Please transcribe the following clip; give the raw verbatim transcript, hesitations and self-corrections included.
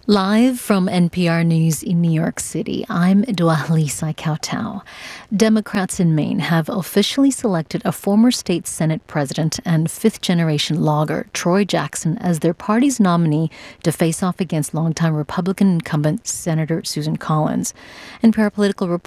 Live from N P R News in New York City, I'm Dwalisa Kautau. Democrats in Maine have officially selected a former state Senate president and fifth-generation logger, Troy Jackson, as their party's nominee to face off against longtime Republican incumbent Senator Susan Collins. N P R political reporter